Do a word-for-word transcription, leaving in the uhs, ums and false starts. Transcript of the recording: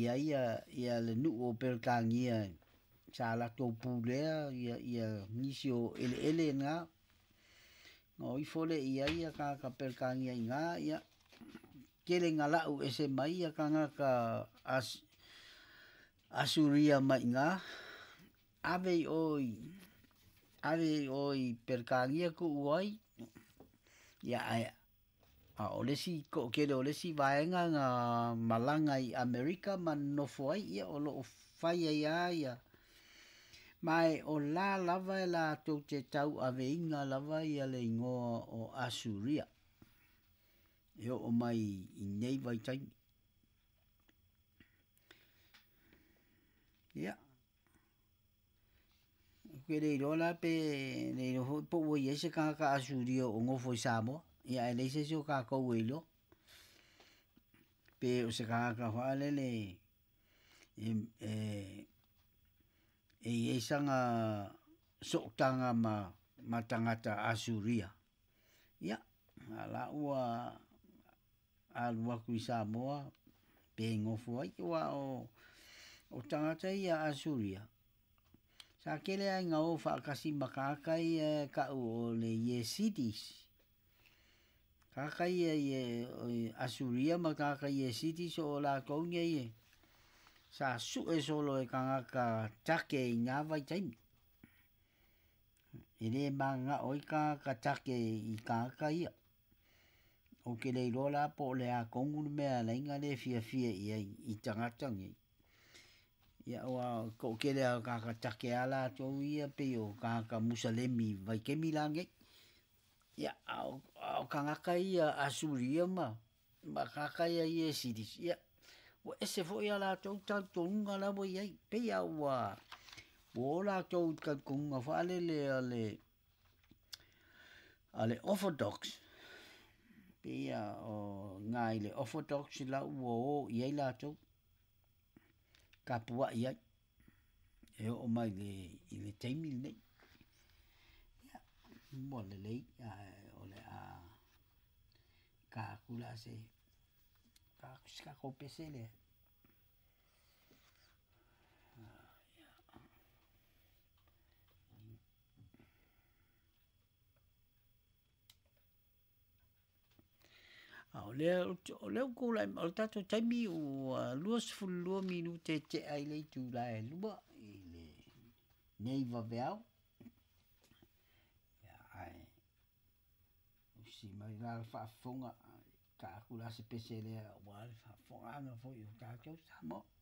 ia ia ia le nu o perkangia sa la to pulea ia ia nisi o ele ele nga no i fole ia ia ka ka perkangia nga ia kele ngala u ese mai ia ka nga ka as asuria mai nga ave oi ave oi perkangia ku oi ia ai a olesi ko kele olesi vaenga nga malanga i Amerika man no foi ia o lo fai ia ia mai o la lava la to te tau ave inga lava ia le ngo o Asuria yo o mai i nei vai tai ia kele rola pe le ho po wo ye se ka ka Asuria o ngo foi samo ia ele se so ka ko welo pe o se ka ka whale le e e e sanga sotanga ma matangata Asuria ia ala ua alua kui Samoa pe ngofu ai wa o o tangata ia Asuria sa kele ai nga o fa kasi makakai ka o le Yesidis kakai ye Asuria ma kakai ye city so la konya ye sa su e solo e kanga ka take nga vai tai ine manga oi ka ka take i kakai o ke le rola po le a kongu me la inga le fia fia i i tangata ngi ya wa ko ke le ka ka take ala to ia pe o ka ka musalemi vai ke milange ya au au kanga kai Asuria ma ma kakai ye sidis ya wa ese fo ya la to ta to nga la bo ye pe ya wa bo la to ka kunga fa le le ale ale orthodox pe ya o ngai le orthodox la wo ye la to ka pua ya e o mai le i le taimi ne mo le le o le a ka kula se ka ska ko pesele a o le o le ko la o tato taimi o luas fulu minute te ai le tu la e lua i le nei va veao ai si mai la fa fonga ka kula se pesele wa fa fonga no fo yo ka ko samo